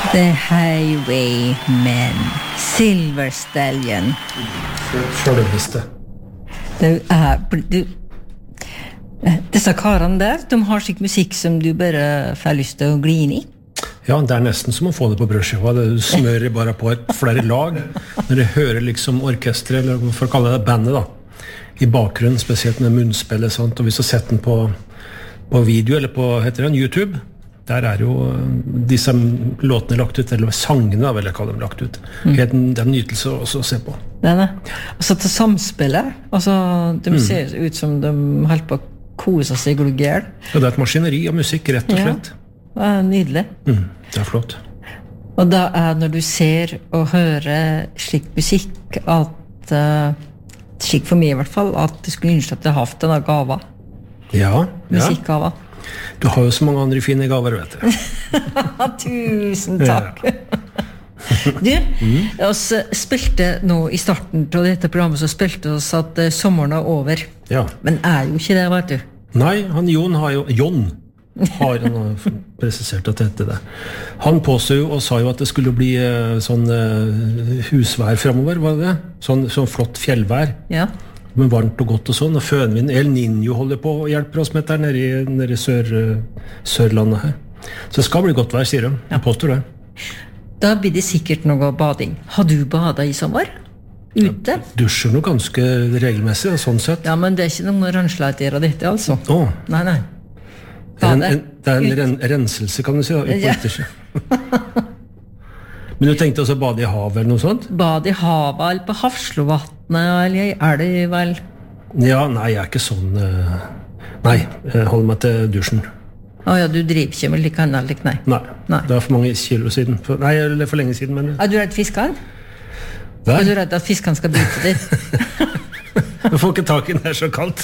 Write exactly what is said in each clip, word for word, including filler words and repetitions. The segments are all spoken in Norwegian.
The Highwaymen, Silver Stallion. Sjølveste. Det er du, disse karene der, de har slik musikk som du bare får lyst til å gli inn i. Ja, det er nesten som å få det på brødskiva. Du smører bare på et flere lag. Når du hører liksom orkestret, eller for å kalle det bandet da, i bakgrunnen, spesielt med munnspillet, sant? Og hvis du setter den på, på video, eller på, heter det, YouTube, der er jo disse låtene lagt ut, eller sangene vil jeg kalle dem lagt ut. Mm. Det er en nytelse også å se på. Det er det. Og så til samspillet, altså, de mm. ser ut som de holder på å kose seg gluggjel. Ja, det er et maskineri av musikk, rett og slett. Ja, det er nydelig. Mm, det er flott. Og da er når du ser og hører slik musikk, at, uh, slik for meg i hvert fall, at du skulle ønske at du har hatt denne gava. Ja, ja. Musikkgava. Du har jo så mange andre fine gaver, vet du. Tusen takk. Ja. Du, mm. oss spilte nå i starten til dette programmet, så spilte oss at uh, sommeren er over. Ja. Men er jo ikke det, vet du. Nei, han Jon har jo... Jon har han presisert at dette det. Han påstod jo og sa jo at det skulle bli uh, sånn uh, husvær fremover, var det det? Sånn, sånn flott fjellvær. Ja. Men varmt og godt og sånn, og fønvind, El Niño holder på og hjelper oss med dette nede i, nede i sør, Sørlandet her. Så det skal bli godt vær, sier de. Jeg påstår det. Da blir det sikkert noe bading. Har du badet i sommer? Ute? Jeg dusjer noe ganske regelmessig, sånn sett. Ja, men det er ikke noen rønnsleiter av dette, altså. Åh. Nei, nei. En, en, det er en ren, renselse, kan du si, da, ja. Men du tenkte også bade i havet eller noe sånt? Bade i havet, eller på Hafslovatnet, eller er det vel? Ja, nei, jeg er ikke sånn... Uh, nei, jeg holder meg til dusjen. Åja, oh, du driver ikke med like annet, like nei? Nei, nei, det er for mange kilo siden. For, nei, eller for lenge siden, men... Er du redd fiskene? Hva? Er du redd at fiskene skal bite ditt? Du får ikke tak i den her så kaldt.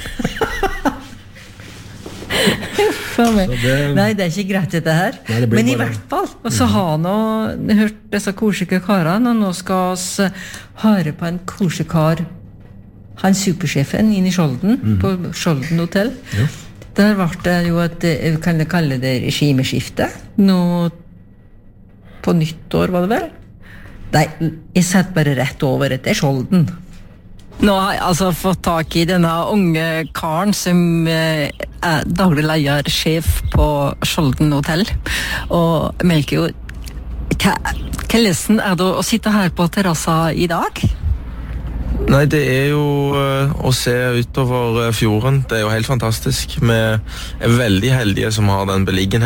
Det... Nei, det er ikke greit dette her. Nei, men i hvert fall så har nå hørt disse korsike karene, og nå skal vi høre på en korsekar, han supersjefen inne i Skjolden, mm. på Skjolden hotell. Ja. Der var det jo et, kan jeg kalle det regimeskifte, nå på nyttår var det vel? Nei, jeg satt bare rett over etter Skjolden. Nå har jeg altså fått tak i denne unge karen som er daglig leder sjef på Skjolden hotell, og melker jo hvordan er det å sitte her på terrassa i dag? Nei, det er jo uh, å se utover uh, fjorden. Det er jo helt fantastisk. Vi er veldig heldige som har den beliggenheten.